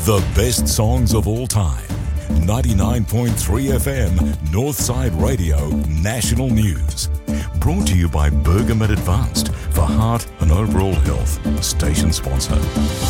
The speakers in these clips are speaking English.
The best songs of all time. 99.3 FM, Northside Radio, National News. Brought to you by Bergamet Advanced for heart and overall health. Station sponsor.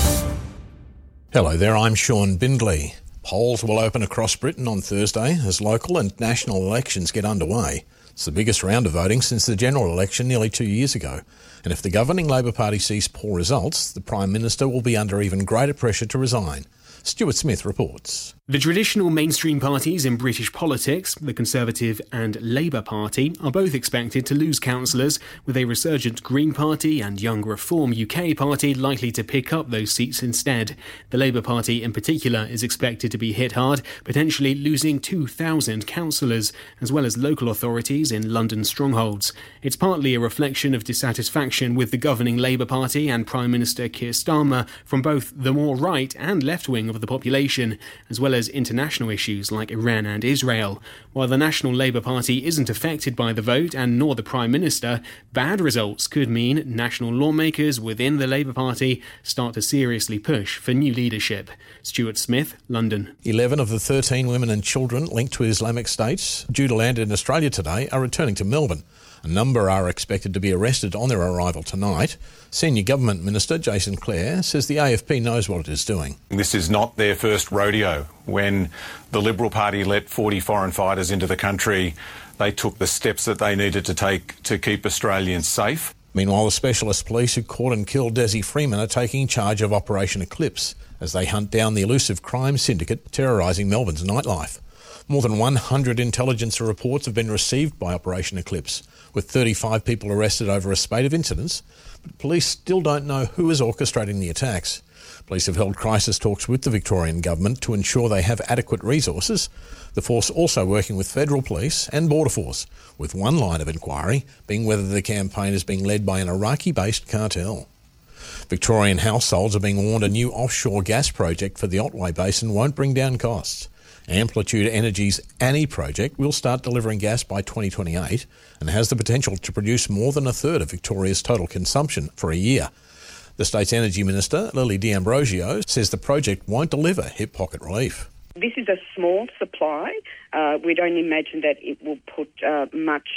Hello there, I'm Sean Bindley. Polls will open across Britain on Thursday as local and national elections get underway. It's the biggest round of voting since the general election nearly 2 years ago. And if the governing Labor Party sees poor results, the Prime Minister will be under even greater pressure to resign. Stuart Smith reports. The traditional mainstream parties in British politics, the Conservative and Labour Party, are both expected to lose councillors, with a resurgent Green Party and Young Reform UK Party likely to pick up those seats instead. The Labour Party in particular is expected to be hit hard, potentially losing 2,000 councillors, as well as local authorities in London strongholds. It's partly a reflection of dissatisfaction with the governing Labour Party and Prime Minister Keir Starmer from both the more right and left wing of the population, as well as international issues like Iran and Israel. While the National Labour Party isn't affected by the vote, and nor the Prime Minister, bad results could mean national lawmakers within the Labour Party start to seriously push for new leadership. Stuart Smith, London. 11 of the 13 women and children linked to Islamic States due to land in Australia today are returning to Melbourne. A number are expected to be arrested on their arrival tonight. Senior Government Minister Jason Clare says the AFP knows what it is doing. This is not their first rodeo. When the Liberal Party let 40 foreign fighters into the country, they took the steps that they needed to take to keep Australians safe. Meanwhile, the specialist police who caught and killed Desi Freeman are taking charge of Operation Eclipse as they hunt down the elusive crime syndicate terrorising Melbourne's nightlife. More than 100 intelligence reports have been received by Operation Eclipse, with 35 people arrested over a spate of incidents, but police still don't know who is orchestrating the attacks. Police have held crisis talks with the Victorian Government to ensure they have adequate resources. The force also working with Federal Police and Border Force, with one line of inquiry being whether the campaign is being led by an Iraqi-based cartel. Victorian households are being warned a new offshore gas project for the Otway Basin won't bring down costs. Amplitude Energy's Annie project will start delivering gas by 2028 and has the potential to produce more than a third of Victoria's total consumption for a year. The state's Energy Minister, Lily D'Ambrosio, says the project won't deliver hip pocket relief. This is a small supply. We don't imagine that it will put much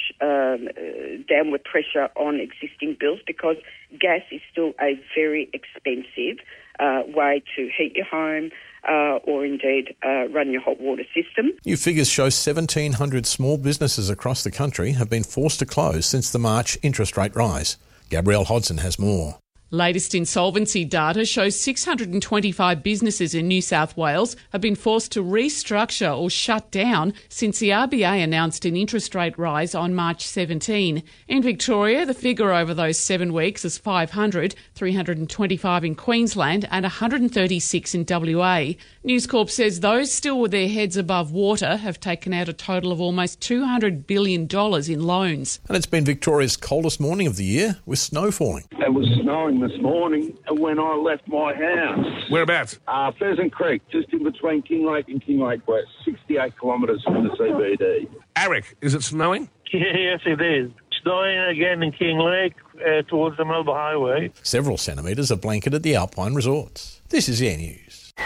downward pressure on existing bills because gas is still a very expensive way to heat your home, or indeed run your hot water system. New figures show 1,700 small businesses across the country have been forced to close since the March interest rate rise. Gabrielle Hodson has more. Latest insolvency data shows 625 businesses in New South Wales have been forced to restructure or shut down since the RBA announced an interest rate rise on March 17. In Victoria, the figure over those 7 weeks is 500, 325 in Queensland and 136 in WA. News Corp says those still with their heads above water have taken out a total of almost $200 billion in loans. And it's been Victoria's coldest morning of the year with snow falling. It was snowing this morning when I left my house. Whereabouts? Pheasant Creek, just in between Kinglake and Kinglake West, 68 kilometres from the CBD. Eric, is it snowing? Yes, it is. Snowing again in Kinglake towards the Melbourne Highway. Several centimetres have blanketed the Alpine resorts. This is Air News.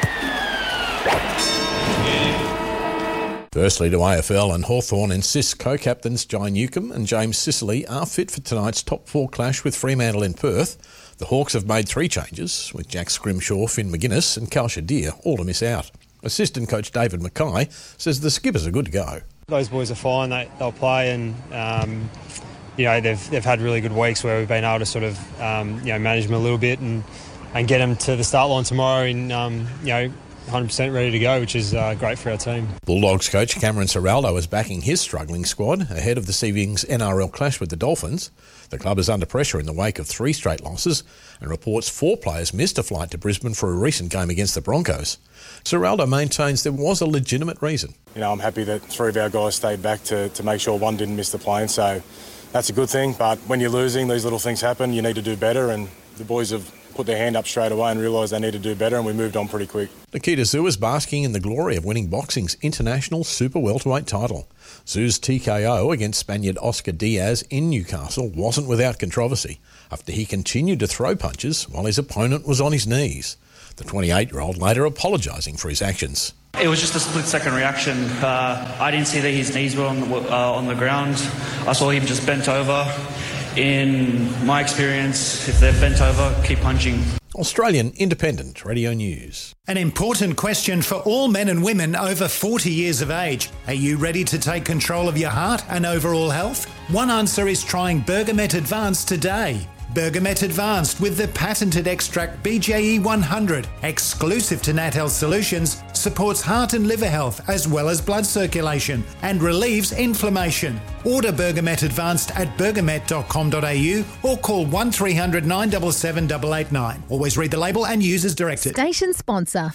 Firstly to AFL, and Hawthorn insists co-captains Jai Newcombe and James Sicily are fit for tonight's top 4 clash with Fremantle in Perth. The Hawks have made 3 changes, with Jack Scrimshaw, Finn McGuinness and Cal Shadir all to miss out. Assistant coach David Mackay says the skippers are good to go. Those boys are fine, they'll play, and they've had really good weeks where we've been able to sort of manage them a little bit and get them to the start line tomorrow in 100% ready to go, which is great for our team. Bulldogs coach Cameron Ciraldo is backing his struggling squad ahead of this evening's NRL clash with the Dolphins. The club is under pressure in the wake of 3 straight losses and reports 4 players missed a flight to Brisbane for a recent game against the Broncos. Ciraldo maintains there was a legitimate reason. I'm happy that 3 of our guys stayed back to make sure 1 didn't miss the plane, so that's a good thing. But when you're losing, these little things happen. You need to do better, and the boys have put their hand up straight away and realised they need to do better, and we moved on pretty quick. Nikita Zhu is basking in the glory of winning boxing's international super welterweight title. Zhu's TKO against Spaniard Oscar Diaz in Newcastle wasn't without controversy after he continued to throw punches while his opponent was on his knees. the 28-year-old later apologising for his actions. It was just a split-second reaction. I didn't see that his knees were on the ground. I saw him just bent over. In my experience, if they're bent over, keep punching. Australian Independent Radio News. An important question for all men and women over 40 years of age. Are you ready to take control of your heart and overall health? One answer is trying Bergamet Advanced today. Bergamet Advanced with the patented extract BJE 100, exclusive to Nat Health Solutions, supports heart and liver health as well as blood circulation and relieves inflammation. Order Bergamet Advanced at bergamet.com.au or call 1300 977 889. Always read the label and use as directed. Station sponsor.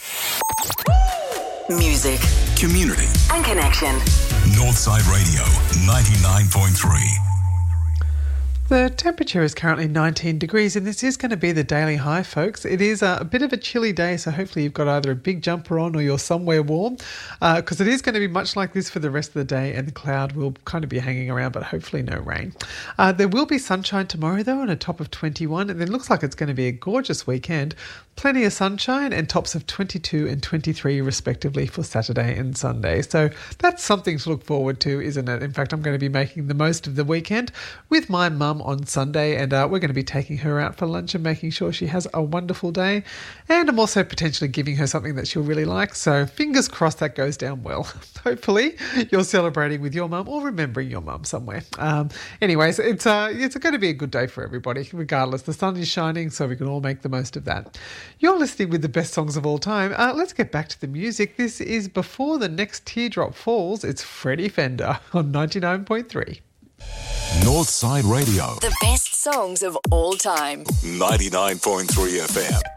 Music, community and connection. Northside Radio 99.3. The temperature is currently 19 degrees and this is going to be the daily high, folks. It is a bit of a chilly day, so hopefully you've got either a big jumper on or you're somewhere warm, because it is going to be much like this for the rest of the day, and the cloud will kind of be hanging around, but hopefully no rain. There will be sunshine tomorrow though, on a top of 21, and it looks like it's going to be a gorgeous weekend. Plenty of sunshine and tops of 22 and 23 respectively for Saturday and Sunday. So that's something to look forward to, isn't it? In fact, I'm going to be making the most of the weekend with my mum on Sunday, and we're going to be taking her out for lunch and making sure she has a wonderful day. And I'm also potentially giving her something that she'll really like. So fingers crossed that goes down well. Hopefully you're celebrating with your mum or remembering your mum somewhere. Anyways, it's going to be a good day for everybody, regardless. The sun is shining, so we can all make the most of that. You're listening with the best songs of all time. Let's get back to the music. This is Before the Next Teardrop Falls. It's Freddie Fender on 99.3. Northside Radio. The best songs of all time. 99.3 FM.